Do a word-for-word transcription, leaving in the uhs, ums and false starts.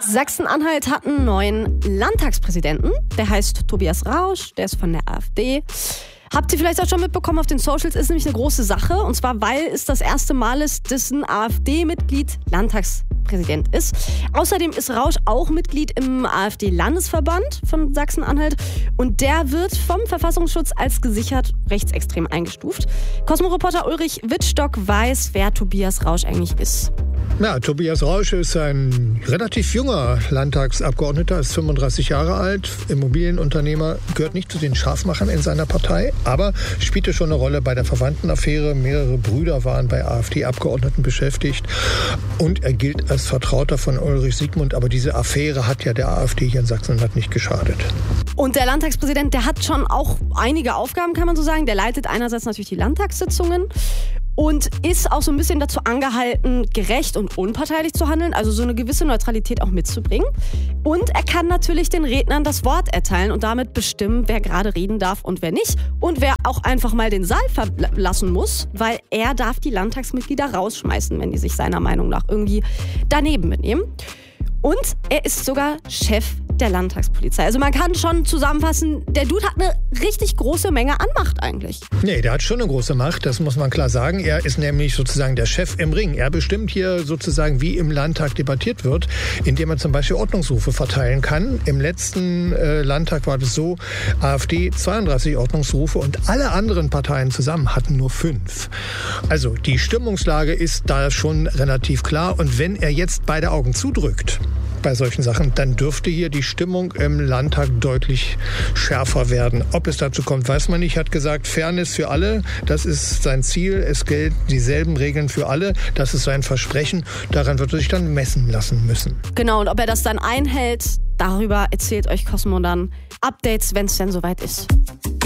Sachsen-Anhalt hat einen neuen Landtagspräsidenten. Der heißt Tobias Rausch, der ist von der AfD. Habt ihr vielleicht auch schon mitbekommen, auf den Socials ist nämlich eine große Sache. Und zwar, weil es das erste Mal ist, dass ein AfD-Mitglied Landtagspräsident ist. Außerdem ist Rausch auch Mitglied im AfD-Landesverband von Sachsen-Anhalt. Und der wird vom Verfassungsschutz als gesichert rechtsextrem eingestuft. Cosmo-Reporter Ulrich Wittstock weiß, wer Tobias Rausch eigentlich ist. Ja, Tobias Rausch ist ein relativ junger Landtagsabgeordneter, ist fünfunddreißig Jahre alt, Immobilienunternehmer, gehört nicht zu den Scharfmachern in seiner Partei, aber spielte schon eine Rolle bei der Verwandtenaffäre. Mehrere Brüder waren bei AfD-Abgeordneten beschäftigt und er gilt als Vertrauter von Ulrich Siegmund, aber diese Affäre hat ja der AfD hier in Sachsen-Anhalt nicht geschadet. Und der Landtagspräsident, der hat schon auch einige Aufgaben, kann man so sagen. Der leitet einerseits natürlich die Landtagssitzungen und ist auch so ein bisschen dazu angehalten, gerecht und unparteilich zu handeln, also so eine gewisse Neutralität auch mitzubringen. Und er kann natürlich den Rednern das Wort erteilen und damit bestimmen, wer gerade reden darf und wer nicht. Und wer auch einfach mal den Saal verlassen muss, weil er darf die Landtagsmitglieder rausschmeißen, wenn die sich seiner Meinung nach irgendwie daneben benehmen. Und er ist sogar Chef der Landtagspolizei. Also man kann schon zusammenfassen, der Dude hat eine richtig große Menge an Macht eigentlich. Nee, der hat schon eine große Macht, das muss man klar sagen. Er ist nämlich sozusagen der Chef im Ring. Er bestimmt hier sozusagen, wie im Landtag debattiert wird, indem er zum Beispiel Ordnungsrufe verteilen kann. Im letzten äh, Landtag war das so, AfD zweiunddreißig Ordnungsrufe und alle anderen Parteien zusammen hatten nur fünf. Also die Stimmungslage ist da schon relativ klar. Und wenn er jetzt beide Augen zudrückt bei solchen Sachen, dann dürfte hier die Stimmung im Landtag deutlich schärfer werden. Ob es dazu kommt, weiß man nicht. Er hat gesagt, Fairness für alle, das ist sein Ziel. Es gelten dieselben Regeln für alle. Das ist sein Versprechen. Daran wird er sich dann messen lassen müssen. Genau, und ob er das dann einhält, darüber erzählt euch Cosmo dann Updates, wenn es denn soweit ist.